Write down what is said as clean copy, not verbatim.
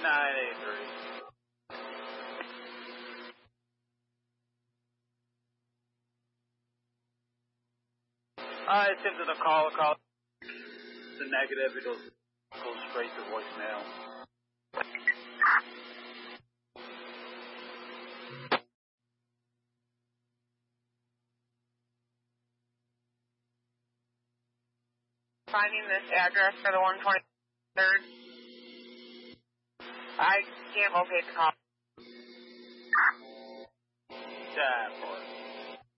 983. Attempted a call. It's a negative. It'll go straight to voicemail. Finding this address for the 123rd. I can't locate the call. Yeah, boy.